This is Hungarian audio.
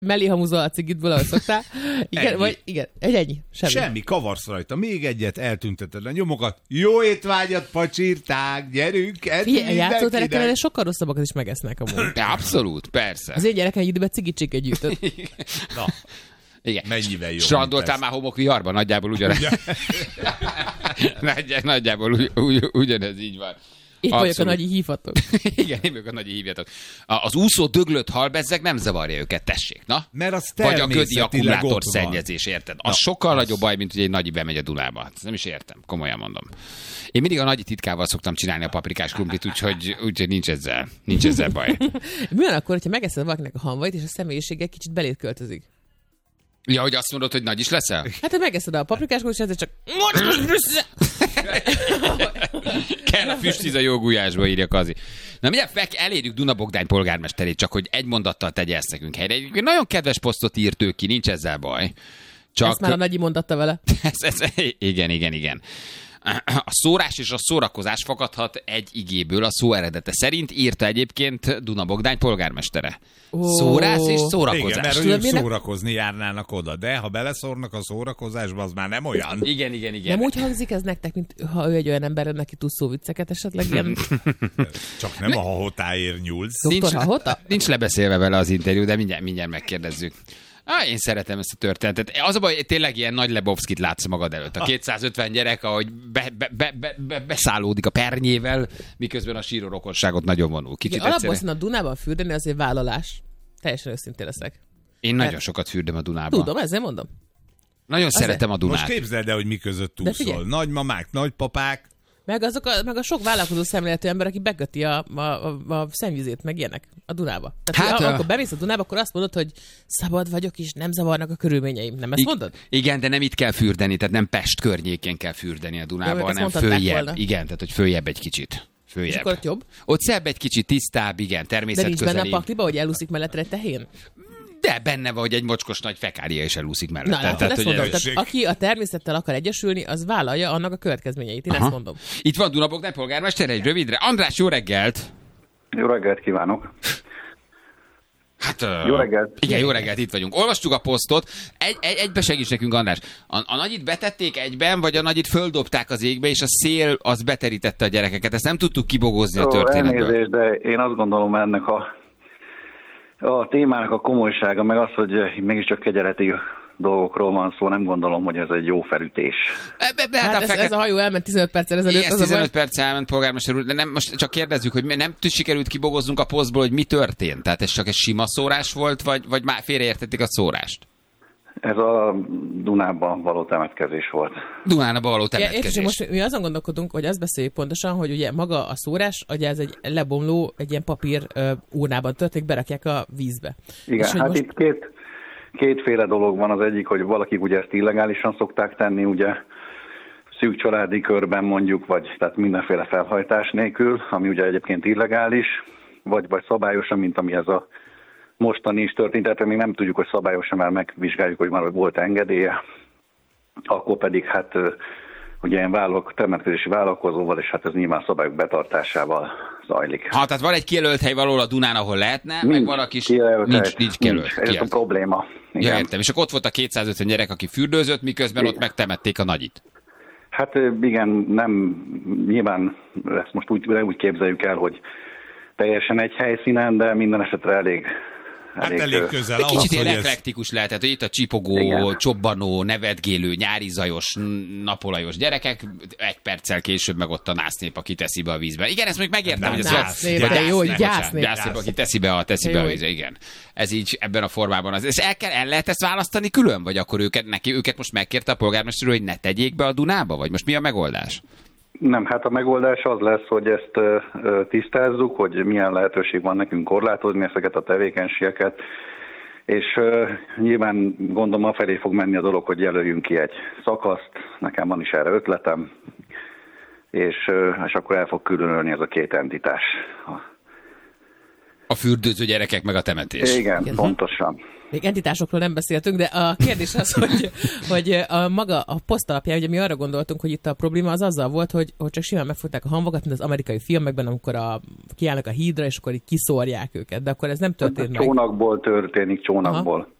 mellé hamuzol a cigitből, ahogy szoktál. Igen, vagy igen, ennyi. Semmi, kavarsz rajta. Még egyet, eltünteted a nyomokat. Jó étvágyat pacsírták, gyerünk, figyelj, játszótereken sokkal rosszabbakat is megesznek amúgy. De abszolút, persze. Az én gyerekem egy időben cigicséket gyűjtött. Na, igen. Mennyivel jobb. Strandoltál már homokviharban? Nagyjából ugyanez. Nagyjából ugyanez így van. Itt vagyok a nagyi hívatok. Igen, én vagyok a nagyi hívjatok. Az úszó döglött halbezzeg nem zavarja őket, tessék, na? Mert az vagy a ködi természetileg akkumulátor ott van. szennyezés, érted? Az sokkal nagyobb baj, mint hogy egy nagyi bemegy a Dunába. Ezt nem is értem, komolyan mondom. Én mindig a nagyi titkával szoktam csinálni a paprikás krumplit, úgyhogy nincs ezzel baj. Mi van akkor, hogyha megeszed valakinek a hamvait, és a személyisége kicsit beléd költözik? Ja, hogy azt mondod, hogy nagy is leszel? Hát, ha megeszed a paprikás krumplit, és csak... Kell a füstíz a jó gulyásba, írja Kazi. Na mindjárt elérjük Duna Bogdány polgármesterét, csak hogy egy mondattal tegye ezt nekünk helyre. Egy nagyon kedves posztot írt ő ki, nincs ezzel baj. Csak... Ezt már a nagyi mondatta vele. Igen. A szórás és a szórakozás fakadhat egy igéből a szó eredete szerint, írta egyébként Duna Bogdány polgármestere. Szórás és szórakozás. Igen, mert ők szórakozni járnának oda, de ha beleszórnak a szórakozásba, az már nem olyan. Igen. Nem úgy hangzik ez nektek, mint ha ő egy olyan ember, neki tud szóvicceket esetleg ilyen... Csak nem a hahotáért nyúlsz. Nincs lebeszélve vele az interjú, de mindjárt megkérdezzük. Én szeretem ezt a történetet. Az a baj, tényleg ilyen nagy Lebowskit látsz magad előtt. A 250 gyerek, ahogy beszállódik a pernyével, miközben a síró rokonságot nagyon vonul. Kicsit alapból a Dunában fürdeni azért vállalás. Teljesen őszintén leszek. Én nagyon sokat fürdöm a Dunában. Tudom, ezzel mondom. Nagyon szeretem a Dunát. Most képzeld el, hogy mi között úszol. Nagymamák, nagypapák. Meg a sok vállalkozó szemléletű ember, aki beköti a szennyvizét, meg ilyenek a Dunába. Tehát, akkor bemész a Dunába, akkor azt mondod, hogy szabad vagyok, és nem zavarnak a körülményeim. Nem ezt mondod? Igen, de nem itt kell fürdeni, tehát nem Pest környékén kell fürdeni a Dunába, hanem följebb. Volna. Igen, tehát hogy följebb egy kicsit. Följebb. És akkor ott jobb? Ott szebb egy kicsit, tisztább, igen, természetközeli. De nincs benne a pakliba, hogy elúszik mellettre egy tehén? De benne van, hogy egy mocskos nagy fekália is elúszik mellett. Na, tehát aki a természettel akar egyesülni, az vállalja annak a következményeit. Én ezt mondom. Itt van Duna Bogdány polgármester, egy rövidre. András, jó reggelt! Jó reggelt kívánok! Hát, jó reggelt! Igen, jó reggelt, itt vagyunk. Olvastuk a posztot. Egybe segíts nekünk, András. A nagyit betették egyben, vagy a nagyit földobták az égbe, és a szél az beterítette a gyerekeket. Ezt nem tudtuk kibogozni a történetből. Elnézést, de én azt gondolom ennek a témának a komolysága, meg az, hogy mégiscsak kegyeleti dolgokról van szó, nem gondolom, hogy ez egy jó felütés. Ez a hajó elment 15 perccel ezelőtt. Ez 15 perccel elment, polgármester úr, de nem, most csak kérdezzük, hogy nem sikerült kibogoznunk a posztból, hogy mi történt? Tehát ez csak egy sima szórás volt, vagy már félreértették a szórást? Ez a Dunában való temetkezés volt. Dunában való temetkezés. És most mi azon gondolkodunk, hogy azt beszéljük pontosan, hogy ugye maga a szórás, ugye ez egy lebomló, egy ilyen papír urnában történik, berakják a vízbe. Igen, és hát most... itt kétféle dolog van. Az egyik, hogy valakik ugye ezt illegálisan szokták tenni, ugye szűk családi körben mondjuk, vagy tehát mindenféle felhajtás nélkül, ami ugye egyébként illegális, vagy szabályosan, mint ami ez a mostani is történt, tehát még nem tudjuk, hogy szabályosan, már megvizsgáljuk, hogy már volt engedélye, akkor pedig hát ugye ilyen temetkezési vállalkozóval, és hát ez nyilván szabályok betartásával zajlik. Tehát van egy kijelölt hely valahol a Dunán, ahol lehetne, meg van a kis... Nincs kijelölt. Ez a probléma. Ja, értem. És akkor ott volt a 250 gyerek, aki fürdőzött, miközben ott megtemették a nagyit. Hát igen, nem, nyilván ezt most úgy képzeljük el, hogy teljesen egy helyszínen, de minden esetre elég közel. De kicsit ilyen eklektikus lehetett, hogy itt a csipogó, igen, csobbanó, nevetgélő, nyári zajos, napolajos gyerekek, egy perccel később meg ott a násznép, aki teszi be a vízbe. Igen, ezt még megértem, hogy ez gyásznép, aki teszi be a vízbe, igen. Ez így ebben a formában az. És el lehet ezt választani külön? Vagy akkor őket most megkérte a polgármester, hogy ne tegyék be a Dunába? Vagy most mi a megoldás? Nem, hát a megoldás az lesz, hogy ezt tisztázzuk, hogy milyen lehetőség van nekünk korlátozni ezeket a tevékenységeket, és nyilván gondolom afelé fog menni a dolog, hogy jelöljünk ki egy szakaszt, nekem van is erre ötletem, és akkor el fog különölni ez a két entitás. A fürdőző gyerekek meg a temetés. Igen, pontosan. Még entitásokról nem beszéltünk, de a kérdés az, hogy a poszt alapján, ugye mi arra gondoltunk, hogy itt a probléma az azzal volt, hogy csak simán megfogták a hamvakat, mint az amerikai filmekben, amikor kiállnak a hídra, és akkor így kiszórják őket, de akkor ez nem történt meg. Csónakból történik, csónakból.